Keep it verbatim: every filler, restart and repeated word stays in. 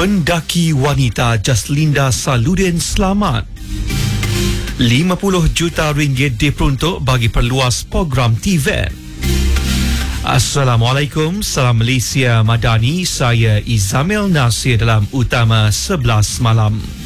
Pendaki wanita Jaslinda Saludin selamat. lima puluh juta ringgit diperuntuk bagi perluas program T V E T. Assalamualaikum, salam Malaysia Madani. Saya Izamil Nasir dalam Utama sebelas Malam.